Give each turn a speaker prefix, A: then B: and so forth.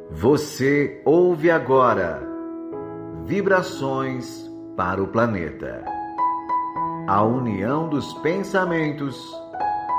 A: Você ouve agora Vibrações para o Planeta. A união dos pensamentos